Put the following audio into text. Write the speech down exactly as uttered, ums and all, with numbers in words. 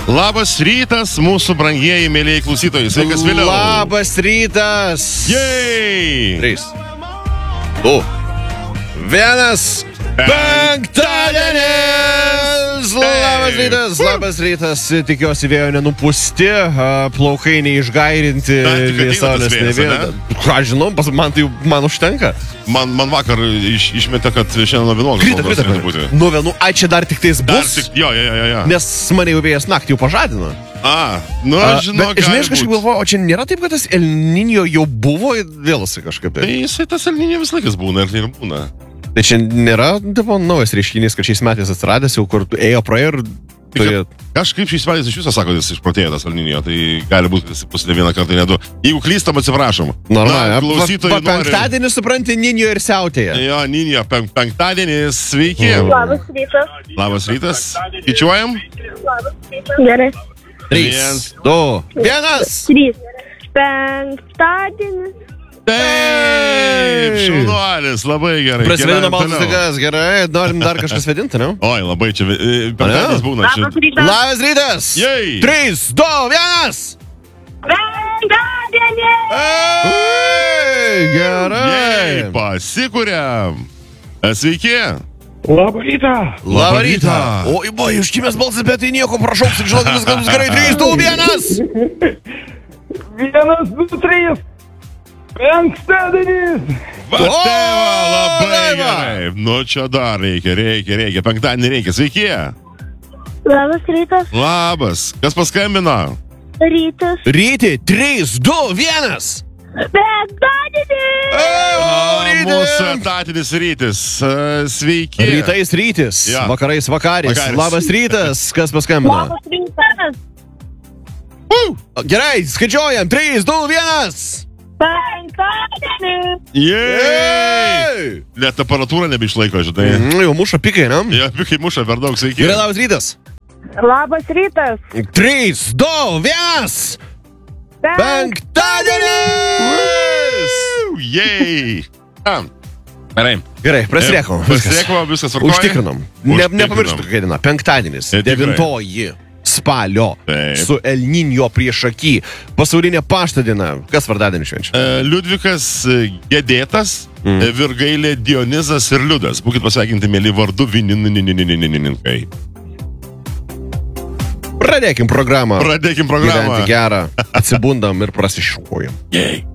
Labas rytas, mūsų brangieji, mėlyjei klausytojai. Sveikas vėliau. Labas rytas. Jei! Trys. Du. Vienas. Penktadienis! Labas rytas, labas rytas. Tikiuosi vėjo nenupusti, plaukai neišgairinti. Saulės nevėjo. Ką žinau, man tai man užtenka. Man, man vakar iš, išmetė, kad šiandien nuo vienuolikos. Krita, krita, krita. Nuo vienų, ai čia dar tik tais bus. Tik, jo, jo, jo, jo. Nes mane jau vėjas naktį jau pažadino. A, nu aš žinau, bet, žinai, aš kažkaip galvoju, o čia nėra taip, kad tas El Niño jau buvo ir vėlasi kažkaip. Tai jisai tas El Niño vis laikas būna ir tai ir būna. Tai čia nėra tipo, naujas reiškinys, kad šiais metais atsiradęs jau, kur ėjo praėjo ir... Tai... Kažkaip šiais metais iš viso sako, jis išprotėjo tas El Niño, tai gali būti, kad jis pusė vieną kartą, ne du. Jeigu klystam, atsiprašom. Normaliai. Klausytojai nori... Penktadienį, supranti, Niño ir siautėje. Jo, Niño, pen penktadienis, sveiki. Labas rytas. Labas rytas. Kičiuojam? Labas rytas. Gerai. Trys, du, vienas. Trys. Penktadienis. Taip, šaunuolis, labai gerai. Prasidėjo baltas lygas, gerai, norim dar kažkas vedinti, ne? Oi, labai čia, penktadienis būna. Labas rytas. Labas rytas. Jei. Trys, du, vienas. Penktadienis. Gerai. Jei, pasikuriam. Sveiki. Labą rytą. Labą rytą. Oi, boi, užkimęs balsas, bet tai nieko, prašau, tik žinokit, viskas bus gerai. Trys, du, vienas. Vienas, du, trys. Penktadienis. Va, tėva, labai gerai. Nu, čia dar reikia, reikia, reikia. Penktadienį reikia. Sveiki. Labas rytas. Labas. Kas paskambino? Rytas. Ryti, trys, du, vienas. Penktadienis. Mūsų etatinis rytis. Sveiki. Rytais rytis, Ja. vakarais vakaris. Vakaris. Labas rytas, kas paskambino? Labas rytas. Uh! Gerai, skaičiuojam. trys, du, vienas. Penktadienis. Jei! Net temperatūra nebeišlaiko, žinai. Mm, jau muša pikai, ne? Jo, pikai muša per daug, sveiki. Gerai, labas rytas. Labas rytas. trys, du, vienas. Penktadienis! Jei! Tam. Gerai. Gerai, prasirėkom. Prasirėkom, viskas tvarkoja. Užtikrinom. Ne, Užtikrinom. nepamirštų, kokia diena. Penktadienis, Ne, tikrai. devintoji spalio. Taip. Su El Niño priešaky. Pasaulinė pašto diena. Kas vardadienį švenčia? E, Liudvikas Gedėtas, Mm. mm. Virgailė Dionizas ir Liudas. Būkit pasveikinti, mėly vardu Vininininkai. Pradėkim programą. Pradėkim programą. Gyventi gerą. Atsibundam ir prasišuojam. Jei.